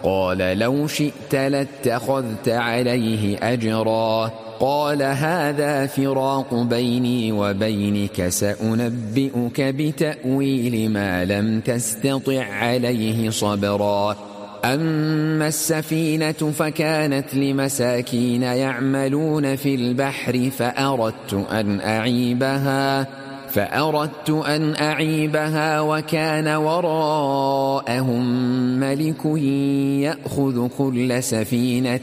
قال لو شئت لاتخذت عليه أجرا قال هذا فراق بيني وبينك سأنبئك بتأويل ما لم تستطع عليه صبرا أما السفينة فكانت لمساكين يعملون في البحر فأردت أن أعيبها وكان وراءهم ملك يأخذ كل سفينة